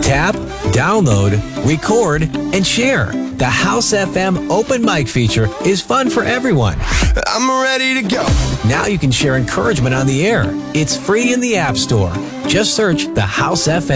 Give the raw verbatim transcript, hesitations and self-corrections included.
Tap, download, record, and share. The House F M open mic feature is fun for everyone. I'm ready to go. Now you can share encouragement on the air. It's free in the App Store. Just search the House F M.